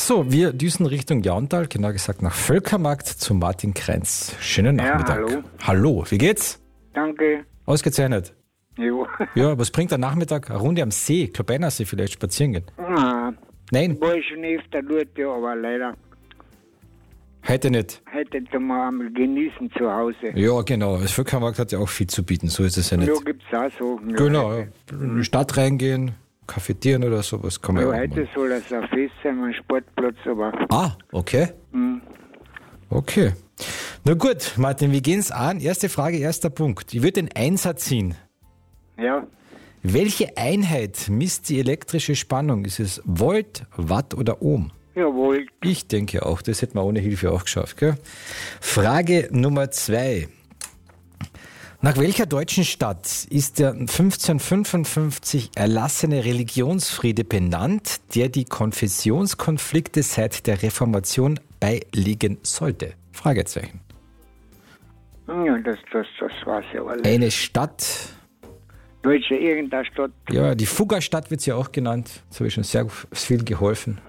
So, wir düsen Richtung Jauntal, genau gesagt nach Völkermarkt zu Martin Krenz. Schönen Nachmittag. hallo. Hallo, wie geht's? Danke. Ausgezeichnet. Jo. Ja, was bringt der Nachmittag? Eine Runde am See, Klobeinersee vielleicht spazieren gehen? Nein, War ich schon öfter dort, ja, aber leider heute nicht. hätte ich mal einmal genießen zu Hause. Ja, genau. Das Völkermarkt hat ja auch viel zu bieten, so ist es ja nicht. Ja, gibt's auch so. Ja, Genau, ja. In die Stadt reingehen, cafetieren oder sowas kann man Ja, ja auch heute machen. soll das ein Fest sein, ein Sportplatz, aber Ah, okay. Okay. Na gut, Martin, wir gehen's an. Erste Frage, erster Punkt. Ich würde den Einser ziehen. ja, Welche Einheit misst die elektrische Spannung? Ist es Volt, Watt oder Ohm? jawohl. Ich denke auch, das hätten wir ohne Hilfe auch geschafft. Gell? Frage Nummer 2. Nach welcher deutschen Stadt ist der 1555 erlassene Religionsfriede benannt, der die Konfessionskonflikte seit der Reformation beilegen sollte? Fragezeichen. Ja, das war's ja alles. Eine Stadt, Deutsche irgendeine Stadt. ja, die Fuggerstadt wird sie auch genannt. Das habe ich schon sehr viel geholfen.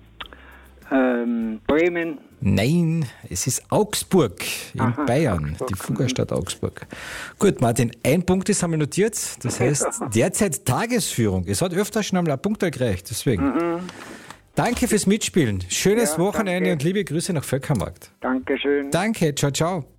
Bremen. Nein, es ist Augsburg in Bayern, Augsburg. die Fuggerstadt Augsburg. Gut, Martin, ein Punkt ist haben wir notiert. Das heißt, derzeit Tagesführung. Es hat öfter schon einmal ein Punkt gereicht, deswegen. Danke fürs Mitspielen. Schönes Ja, Wochenende danke. und liebe Grüße nach Völkermarkt. Dankeschön. Danke, ciao, ciao.